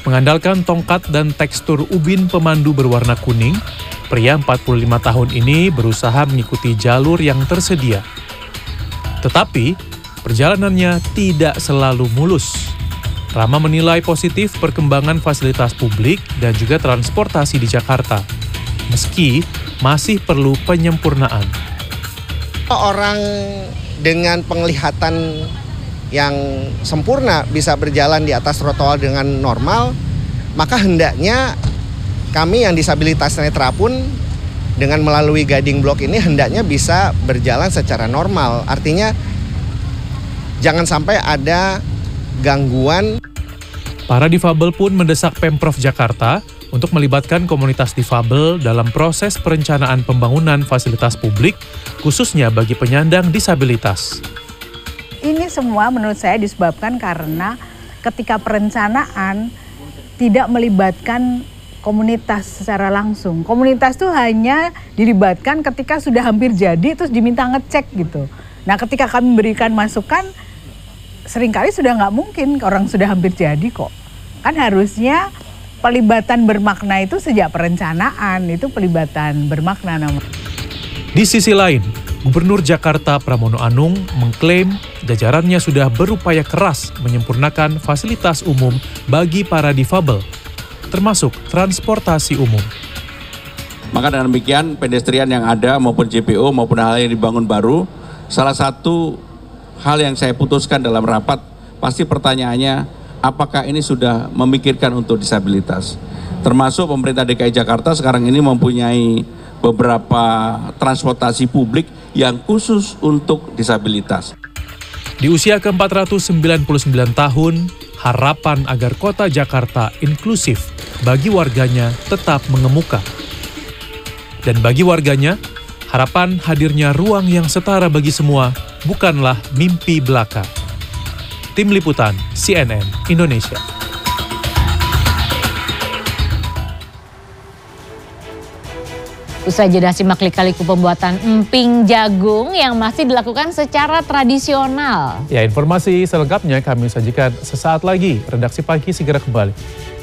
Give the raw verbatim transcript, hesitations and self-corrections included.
Mengandalkan tongkat dan tekstur ubin pemandu berwarna kuning, pria empat puluh lima tahun ini berusaha mengikuti jalur yang tersedia. Tetapi, perjalanannya tidak selalu mulus. Rama menilai positif perkembangan fasilitas publik dan juga transportasi di Jakarta, meski masih perlu penyempurnaan. Orang dengan penglihatan yang sempurna bisa berjalan di atas trotoar dengan normal, maka hendaknya kami yang disabilitas netra pun dengan melalui guiding block ini hendaknya bisa berjalan secara normal. Artinya jangan sampai ada gangguan. Para difabel pun mendesak Pemprov Jakarta untuk melibatkan komunitas difabel dalam proses perencanaan pembangunan fasilitas publik, khususnya bagi penyandang disabilitas. Ini semua menurut saya disebabkan karena ketika perencanaan tidak melibatkan komunitas secara langsung. Komunitas itu hanya dilibatkan ketika sudah hampir jadi terus diminta ngecek gitu. Nah ketika kami memberikan masukan, seringkali sudah nggak mungkin orang sudah hampir jadi kok. Kan harusnya pelibatan bermakna itu sejak perencanaan, itu pelibatan bermakna namanya. Di sisi lain, Gubernur Jakarta Pramono Anung mengklaim jajarannya sudah berupaya keras menyempurnakan fasilitas umum bagi para difabel, termasuk transportasi umum. Maka dengan demikian pedestrian yang ada maupun J P O maupun hal yang dibangun baru, salah satu hal yang saya putuskan dalam rapat, pasti pertanyaannya apakah ini sudah memikirkan untuk disabilitas. Termasuk pemerintah D K I Jakarta sekarang ini mempunyai beberapa transportasi publik yang khusus untuk disabilitas. Di usia ke empat ratus sembilan puluh sembilan tahun, harapan agar kota Jakarta inklusif bagi warganya tetap mengemuka. Dan bagi warganya, harapan hadirnya ruang yang setara bagi semua bukanlah mimpi belaka. Tim Liputan C N N Indonesia. Usai jeda simak lika-liku pembuatan emping jagung yang masih dilakukan secara tradisional. Ya, informasi selengkapnya kami sajikan sesaat lagi. Redaksi Pagi segera kembali.